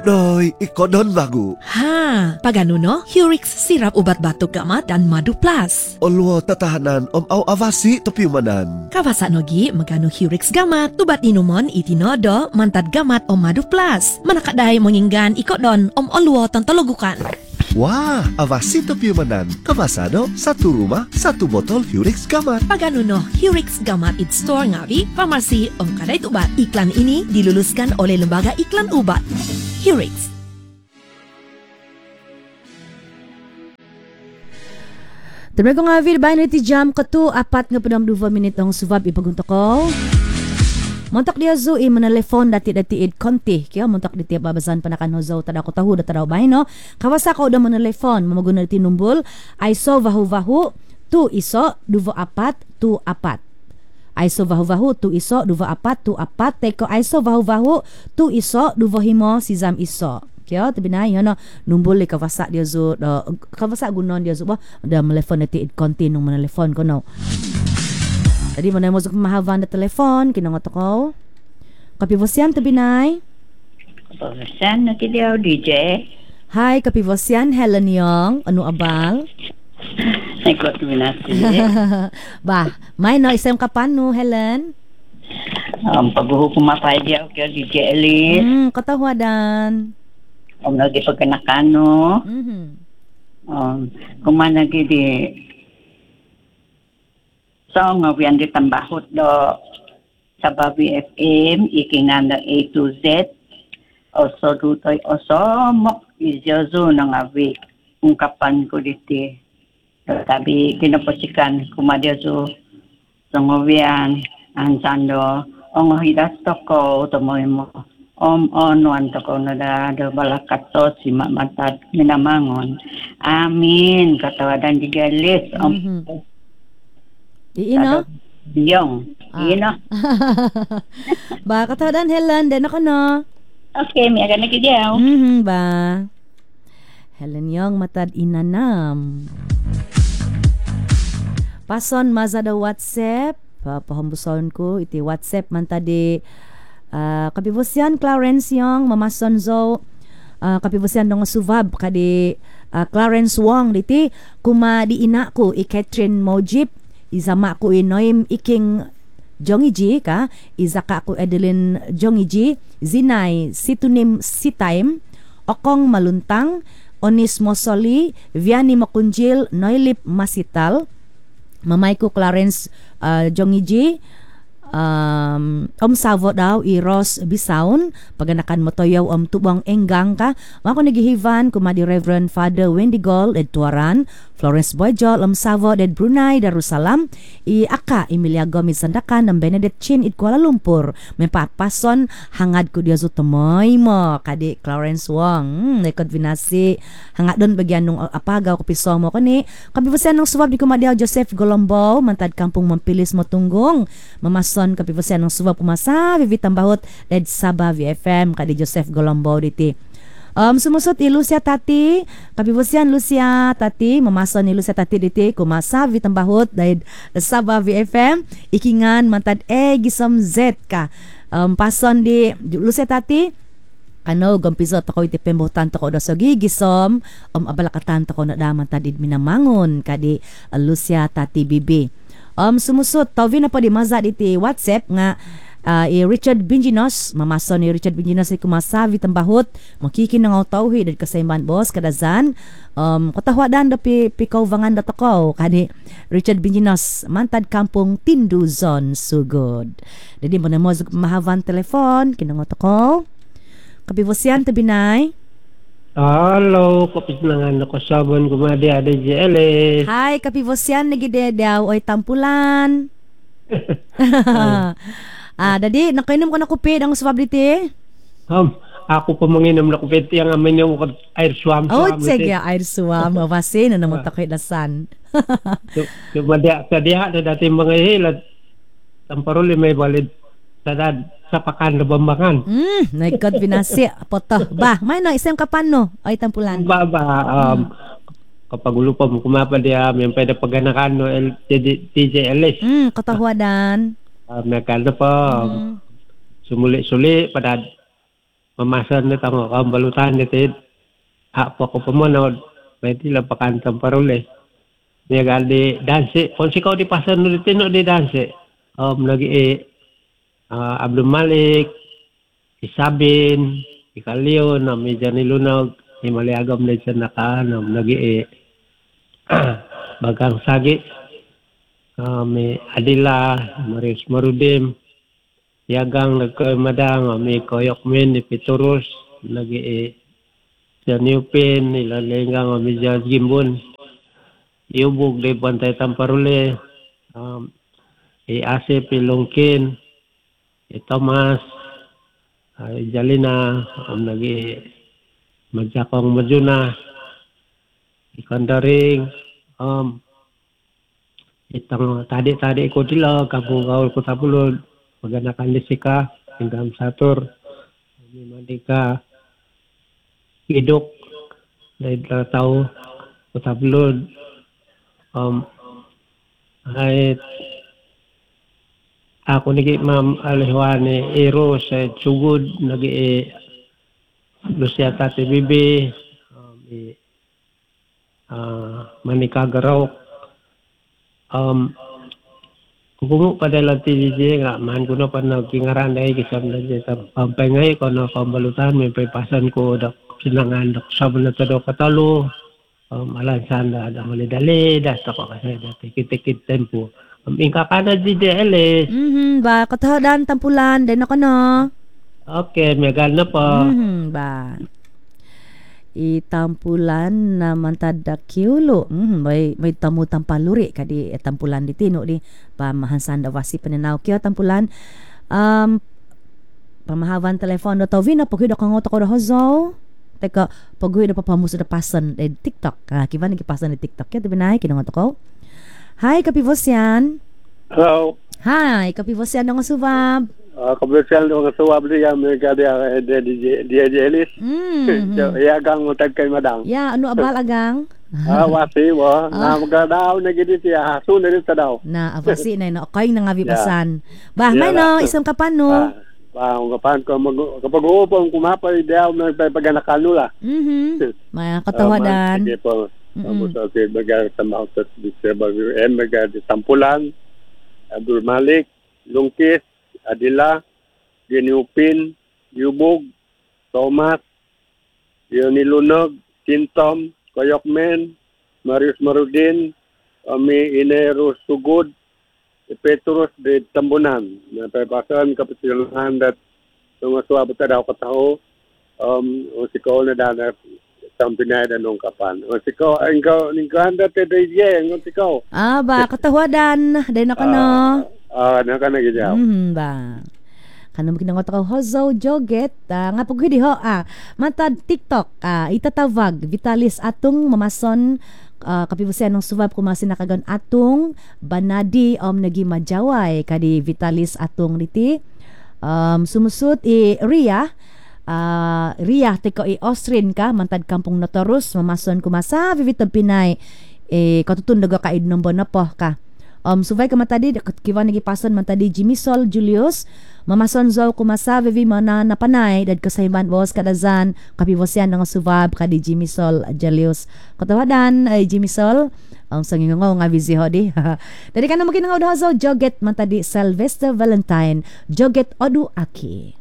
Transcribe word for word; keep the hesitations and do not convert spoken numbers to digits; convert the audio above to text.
Doy, ikodon bago. Ha, pagano no? Hurix sirap ubat batuk gamat dan madu plus. Olwo tatahanan om au avasi topiumanan. Kawasa nogi magano Hurix gamat, ubat inumon itinodo mantad gamat om madu plus. Manakadai menginggan ikodon om olwo tantologukan. Wah, avasi topiumanan. Kawasado, satu rumah, satu botol Hurix gamat. Pagano no, Hurix gamat it store ngawi, farmasi om kadai ubat. Iklan ini diluluskan oleh Lembaga Iklan Ubat. Hurix. Terima kasih ngawi bayan iti jam ketu apat nga pedam dua minit ang subab ipagunto ko. Montok dia zo i menelefon dati-dati id konti kaya montok di tiap babasan panakan hozo tada ko tahu data daw bahin no. Kawasa ko udah menelefon mamaguna iti numbol aiso vahu-vahu tu iso duvo apat tu apat. Aiso vahu-vahu tu iso duvo apat tu apat teko aiso vahu-vahu tu iso duvo himo sizam iso. Kaya tabi na yun no, numbol li kawasa dia zo uh, kawasa gunon dia zo ba udah menelefon dati id konti nung menelefon ko no. Tadi mana masuk mahavan na telefon kinangot ko. Kapivosian tabinay. Kapivosian na kidaw D J. Hi Kapivosian, Helen Yong. Ano abal? Ikot binasi. Bah, may no isang kapano Helen. Ang pagbuho kumapay dia okay D J Elise. Hmm, katawadan. Ang lagi pagkanakano. Mhm. Um, kumana gidi so ngawian di tambahot do sa Babi F M ikingan na A to Z oso dutoy oso mok izyozo na ngawi ungkapan ko diti tabi kinaposikan kumadyozo sa ngawian ansando ang hidas to ko tumoy mo om onuan to ko na da do balakato si mamatad minamangon amin katawadan di galis om mm-hmm. Iino? Biyong. Iino. Ba, katawadan Helen, den ako no? Okay, may aga nagidiyaw. Mhm, ba. Helen Yong matad inanam. Pason mazada WhatsApp, pahombuson ko iti WhatsApp man tadi uh, kapibusyan Clarence Yong mamason zo uh, kapibusyan dong suvab kadi uh, Clarence Wong diti kuma di ina ko i Catherine Mojip izama ko inoim iking Jongiji ka izaka ko Edeline Jongiji zinay situnim sitime okong maluntang Onis Mosoli Vianney Makunjil Noilip Masital mamay ko Clarence uh, Jongiji um, om savo daw i Ross Bisaun paganakan mo toyaw om tubang enggang ka mako nagihivan kumadi Reverend Father Wendigol ed Tuaran Florence Boyjol om savo ed Brunei Darussalam i Aka Emilia Gomez Sandakan ng Benedict Chin id Kuala Lumpur may papason hangad ko dia zutemoy mo kadi Clarence Wong hmm, nekod vinasi hangad don bagyan nung apagaw ko piso mo kani kabibasan ng suwab di kumadiaw Joseph Golombo mantad kampung Mampilis mo tunggong mamason kabibasan ng suwab kumasa vivitang bahot led Saba V F M kadi Joseph Golombo diti. Um, sumusot i Lucia Tati kapibusian Lucia Tati mamason ni Lucia Tati diti kumasa vitambahot dahil Sabah V F M ikingan mantad e gisom Z ka um, pason di Lucia Tati ano gompisot ako iti pembutan to ko do so gigisom um abalakatan to ko na daman tadid minamangon kadi uh, Lucia Tati Bibi um sumusot tawin na pa di maza diti WhatsApp nga Uh, i Richard Binginos mamason ni Richard Binginos ay kumasavi tambahot makikin ng tawhid at kasayman boss kadazan um, katahwadan da pi, pikaw vangan da takaw kani Richard Binginos mantad kampung Tinduzon Sugod dadi mo na mo mahavan telefon kinangot ako kapibosyan tabinay. Hello, kapit nangan ako sabon kumadi ada J L S. Hi kapibosyan nagidedaw oy tampulan. Ah, dadi nakainom ko na kupid ang swab diti. Um, ako pa manginom na kupid yang amin yung air swam. Oh, sige, air swam. Mawasin na naman takay lasan. Kumadya sa diha na dati mga hilat. Tamparuli may balid sa dad sa pakan na bambangan. Hmm, naikot binasi poto. Ba, may no isang kapano ay tampulan. Ba ba um hmm. Kapag ulupa mo kumapa diya may pwede paganakan no T J L S. Hmm, katahwadan. Uh, may kaldo po mm. sumuli-suli pada mamasan na tamo kambalutan nitid. Apo ko pamunod, may tila pakantang parule. Niya gali danse, kung sikaw di pasan no tino di danse. Um lagi eh uh, Abdul Malik, Isabin, Ikalion, na medya nilunog, ni maliagam na siya nakaanam, lagi eh bagang sagi, uh, may Adila, Marius Marudim, Yagang nagkamadang, may Koyok Men, ni Piturus, lagi eh sa Newpin, ilalengang may Jazz Gimbon, Iubog, di Bantay Tamparule, um, i Asip, Ilongkin, i Thomas, uh, i Jalina, um, lagi Magjakong Majuna, i Kandaring, um, itang tadi-tadi ko dila, kapong gaul ko tapulod, maganakan lisika, hinggang satur, may mandika, idok, dahil tao, ko tapulod, um, ay, ako nigi ma'am alihwane, Eros, eh, Sugod, nagi eh, Lucia Tate Bibi, um, eh, uh, Manikagaraw, um, kukungo pa dahil ang T V J nga, man ko na pa nagkingaran dahil kisam na dyan, pampengay ko na pambalutan, may paipasan ko, dak, sinangan, dak, sabon na tado katalo, um, alansan na, da malidali, dasta ko kasi, dati kitikit tempo. Um, ingka ka na D J L eh. Mhm, ba katahadan tampulan din ako no. Okay, megal na po. Mhm, ba. Itampulan na mantada kiulo. Mhm, may may tamu tampaluri kadi tampulan di tino di pamahansan da wasi pananaw kyo tampulan. Um pamahawan telepon do tawina pagkuda kang oto ko do hozo. Teka, pagkuda pa pamuso da pasan eh, TikTok. Ah, kiba nagi pasan di TikTok kya tibinay kinong oto ko. Hi, Kapivosian. Hello. Hi, Kapivosian ng subab. Uh, Kabirusian ng suwab niya, may kadi D J Elis. Mm. Iya gang utag kay madang. Ya, ano abal agang? Ah, wasi mo. Na magadaw na gidi siya, haso na rin sa daw. Na avasi na no, okay na nga vipasan. Ba, Yeah, may no, na- isang kapano. Ah, ba, kung kapan ko, mag- kapag uupong kumapay, di ako nagpapaganakalo Mhm. May katawadan. Sige po. Mm-mm. Tapos okay, magagawa sa mga sa W M, magagawa sa Tampulan, Abdul Malik, Lungkis, Adila, Ginupin, Yubog, Thomas, Yonilunog, Tintom, Koyokmen, Marius Marudin, Ami Inero Sugod, Petrus de Tambunan, na papasan kapitilan dat tumaswabot na daw katao, um, o si ko na dana ang pinay na nung kapan. O si ko, ang ko, ang kanda te D J, ang si ko. Ah, ba katawadan. Dahil na ka no. Ah, na ka na gidyaw. Mhm, ba. Kanang kinangot ako hozo joget ah, nga pagwidi ho ah matad TikTok ah itatawag Vitalis atong mamason uh, kapibusian ng subab kumasi nakagon atong banadi om nagi majaway kadi Vitalis atong niti um, sumusut i Ria uh, Ria teko i Austrin ka mantad kampong Notorus mamason kumasa vivitong Pinay eh katutundaga kaid nombo na po ka um suvay ka matadi kiwa nagipason matadi Jimmy Sol Julius mamason zo kumasa vivi mana napanay dad kasayban bos kadazan kapibosyan ng suvab kadi Jimmy Sol Julius katawadan ay Jimmy Sol ang sangingaw nga busy hodi dadi kana maginangaw daw zo joget matadi Sylvester Valentine joget odu aki.